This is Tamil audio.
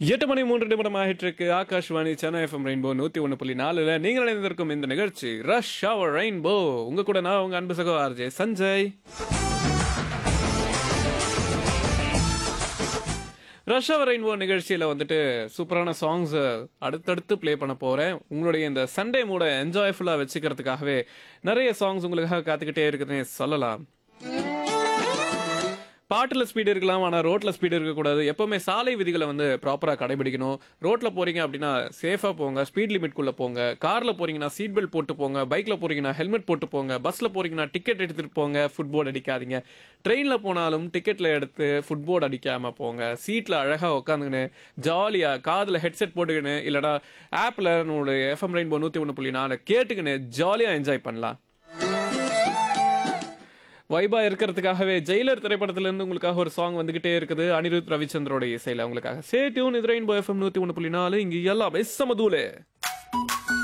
8 மணி 3 நிமிடம் ஆகிட்டு இருக்கு. ஆகாஷ்வாணி சென்னை எஃப்எம் ரெயின்போ 101.4 நீங்கள் இணைந்திருக்கும் இந்த நிகழ்ச்சி ரஷ் அவர் ரெயின்போ. உங்க கூட நான் உங்க அன்பு சகோ ஆர்ஜே சஞ்சய். ரஷ் அவர் ரெயின்போ நிகழ்ச்சியில் வந்துட்டு சூப்பரான சாங்ஸ் அடுத்தடுத்து ப்ளே பண்ண போகிறேன். உங்களுடைய இந்த சண்டே மூட என்ஜாய்ஃபுல்லாக வச்சுக்கிறதுக்காகவே நிறைய சாங்ஸ் உங்களுக்காக காத்துக்கிட்டே இருக்குதுன்னு சொல்லலாம். பாட்டில் ஸ்பீடு இருக்கலாம், ஆனால் ரோட்டில் ஸ்பீடு இருக்கக்கூடாது. எப்போவுமே சாலை விதிகளை வந்து ப்ராப்பராக கடைபிடிக்கணும். ரோட்டில் போகிறீங்க அப்படின்னா சேஃபாக போங்க, ஸ்பீட் லிமிட்குள்ளே போங்க. காரில் போகிறீங்கன்னா சீட் பெல்ட் போட்டு போங்க. பைக்கில் போகிறீங்கன்னா ஹெல்மெட் போட்டு போங்க. பஸ்ஸில் போகிறீங்கன்னா டிக்கெட் எடுத்துகிட்டு போங்க, ஃபுட்போர்ட் அடிக்காதீங்க. ட்ரெயினில் போனாலும் டிக்கெட்டில் எடுத்து ஃபுட்போர்ட் அடிக்காமல் போங்க. சீட்டில் அழகாக உட்காந்துக்கின்னு ஜாலியாக காதில் ஹெட்செட் போட்டுக்கின்னு இல்லைனா ஆப்பில் நம்மளுடைய எஃப்எம் ரெயின்போ 101.4 கேட்டுக்கின்னு ஜாலியாக என்ஜாய் பண்ணலாம். வைபா இருக்கிறதுக்காகவே ஜெயிலர் திரைப்படத்திலிருந்து உங்களுக்காக ஒரு சாங் வந்துகிட்டே இருக்குது. அனிருத் ரவிச்சந்திரோட இசையில உங்களுக்காக. Stay tune. இது ரெயின்போ எஃப்எம் 101.4. இங்க எல்லாம் சமதூலே.